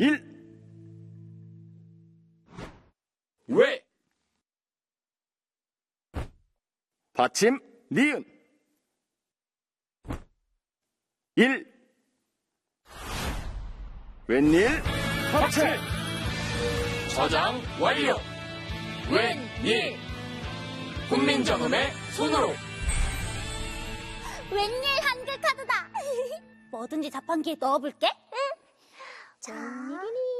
1. 왜? 받침 니은 1. 웬일 합체. 저장 완료. 웬일. 훈민정음의 손으로. 웬일 한글 카드다. 뭐든지 자판기에 넣어볼게. 자, 웬일이니?